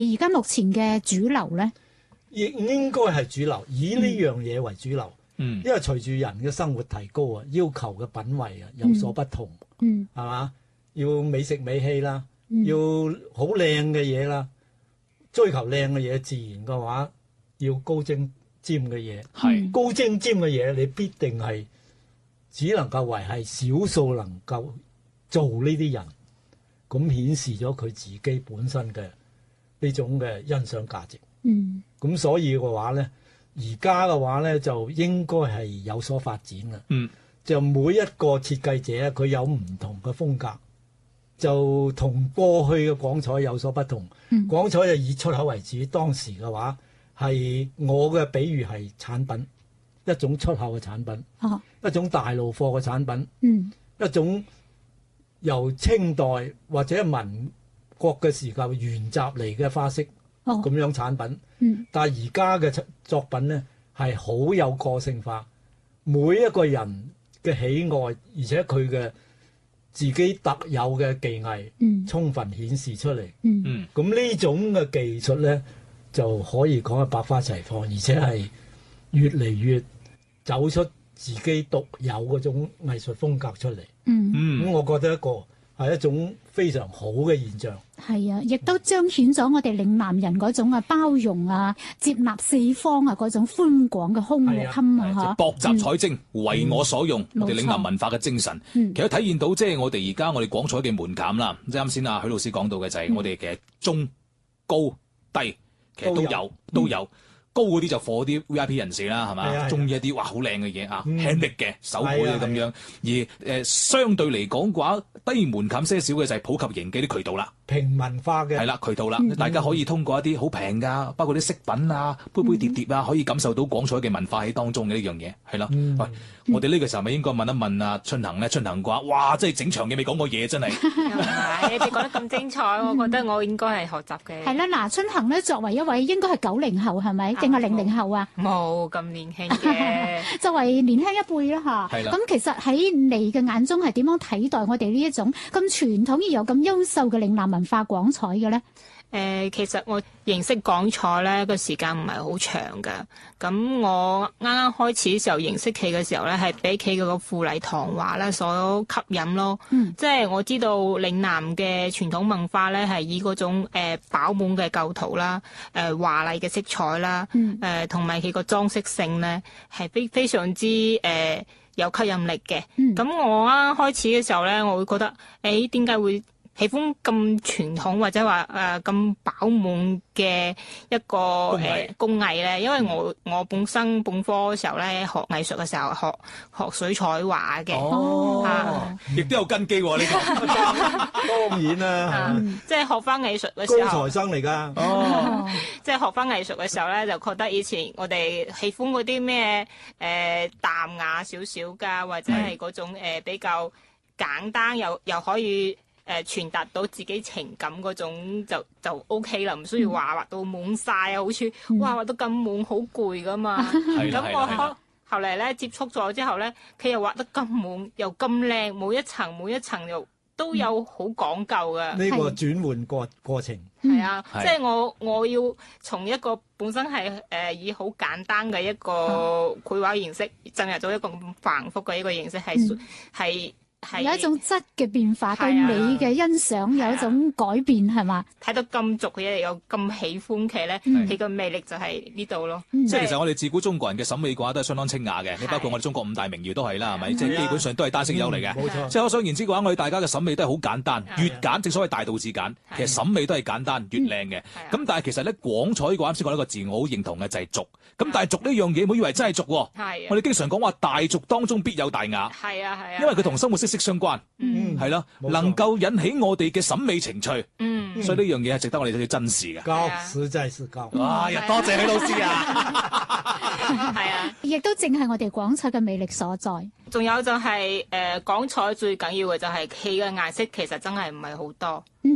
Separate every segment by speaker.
Speaker 1: 而家目前嘅主流咧，
Speaker 2: 應該係主流，以呢樣嘢為主流。因為隨住人嘅生活提高啊，要求嘅品味啊有所不同，係嘛？要美食美器啦，要好靚嘅嘢啦，追求靚嘅嘢，自然嘅話要高精尖嘅嘢。係高精尖嘅嘢，你必定係只能夠為係少數能夠做呢啲人，咁顯示咗佢自己本身嘅呢種嘅欣賞價值。咁所以嘅話咧。而家嘅話咧，就應該係有所發展啦。就每一個設計者佢有唔同嘅風格，就同過去嘅廣彩有所不同。廣彩就以出口為主，當時嘅話係我嘅比喻係產品，一種出口嘅產品，一種大路貨嘅產品，一種由清代或者民國嘅時候沿襲嚟嘅花式。咁樣產品，但係而家嘅作品咧係好有個性化，每一個人嘅喜愛，而且佢嘅自己特有嘅技藝，充分顯示出嚟。咁呢種嘅技術咧就可以講係百花齊放，而且係越嚟越走出自己獨有嗰種藝術風格出嚟。咁我覺得係一種非常好嘅現象。
Speaker 1: 係啊，亦都彰顯咗我哋嶺南人嗰種包容啊、接納四方啊嗰種寬廣嘅胸襟啊，
Speaker 3: 博雜采精，為我所用，我哋嶺南文化嘅精神，其實體現到即係我哋而家我哋廣彩嘅門檻啦。即係啱先許老師講到嘅就係我哋嘅中高低，其實都有。高嗰啲就貨啲 VIP 人士啦，係嘛？中意一啲好靚嘅嘢啊，輕力嘅手繪嘅咁樣。而相對嚟講嘅話，低門檻些少嘅就係普及型嘅啲渠道啦，
Speaker 2: 平民化嘅係
Speaker 3: 啦渠道啦，大家可以通過一啲好平㗎，包括啲飾品啊、杯杯碟碟啊，可以感受到廣彩嘅文化喺當中嘅呢樣嘢，係啦。喂，我哋呢個時候咪應該問一問啊春恒咧，春恒嘅話，哇！真係整場嘅未講過嘢，真係。
Speaker 4: 你哋講得咁精彩，我覺得我應該係學習嘅。
Speaker 1: 係啦，嗱，春恒咧作為一位應該係90後係咪？定係00後啊？
Speaker 4: 冇咁年輕嘅，
Speaker 1: 作為年輕一輩啦嚇。咁其實喺你嘅眼中係點樣睇待我哋呢一種咁傳統而又咁優秀嘅嶺南文化廣彩嘅咧？
Speaker 4: 其實我認識廣彩咧個時間唔係好長㗎。咁我啱啱開始嘅時候認識佢嘅時候咧，係俾佢嗰個富麗堂皇咧所吸引咯。即係我知道嶺南嘅傳統文化咧係以嗰種飽滿嘅構圖啦、華麗嘅色彩啦、同埋佢個裝飾性咧係非常之有吸引力嘅。咁我啱啱開始嘅時候咧，我會覺得點解會喜歡咁傳統或者話咁飽滿嘅一個工藝咧？因為我本身本科嘅時候咧學藝術嘅時候學水彩畫嘅，
Speaker 3: 亦都有根基喎呢個。
Speaker 2: 當然啦，
Speaker 4: 即係學翻藝術嘅時候，
Speaker 2: 高材生嚟㗎。
Speaker 4: 即係學翻藝術嘅時候咧，就覺得以前我哋喜歡嗰啲咩淡雅少少㗎，或者係嗰種比較簡單又可以傳達到自己情感嗰種就 OK 啦，唔需要畫到滿晒啊，好似畫到咁滿好攰噶嘛。咁我後嚟咧接觸咗之後咧，佢又畫得咁滿又咁靚，每一層又都有好講究嘅。
Speaker 2: 呢個轉換過程
Speaker 4: 係啊，即係我要從一個本身係以好簡單嘅一個繪畫形式，進入咗一個咁繁複嘅一個形式，係
Speaker 1: 有一種質嘅變化，對美嘅欣賞有一種改變，係嘛？
Speaker 4: 睇到咁俗嘅嘢又咁喜歡佢咧，佢個魅力就係呢度咯。
Speaker 3: 即係其實我哋自古中國人嘅審美嘅話都係相當清雅嘅，你包括我哋中國5大名儒都係啦，係咪？即係基本上都係單色優嚟嘅。冇錯。即係可想而知嘅話，我哋大家嘅審美都係好簡單，越簡正所謂大道至簡。其實審美都係簡單越靚嘅。咁但係其實咧廣彩嘅話，啱先講一個字我好認同嘅就係俗。咁但係俗呢樣嘢唔好以為真係俗喎。我哋經常講話大俗當中必有大雅。係啊。因為佢同生活息息相關。係啦，能夠引起我哋嘅審美情趣，所以呢樣嘢係值得我哋去珍視嘅。
Speaker 2: 高，實在是高。
Speaker 3: 哇！多謝許老師啊！
Speaker 4: 係啊，
Speaker 1: 亦都正係我哋廣彩嘅魅力所在。
Speaker 4: 仲有就係廣彩最緊要嘅就係佢嘅顏色其實真係唔係好多，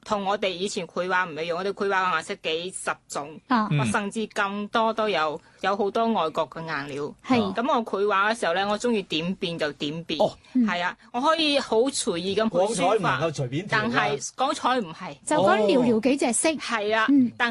Speaker 4: 同我哋以前繪畫唔一樣，我哋繪畫嘅顏色幾十種，甚至更多都有好多外國嘅顏料。咁我繪畫嘅時候咧，我中意點變就點變。係啊，我可以好隨意咁配書法，
Speaker 2: 光彩唔能夠隨便調，
Speaker 4: 但係光彩唔係，
Speaker 1: 就講寥寥幾隻色。
Speaker 4: 係啊，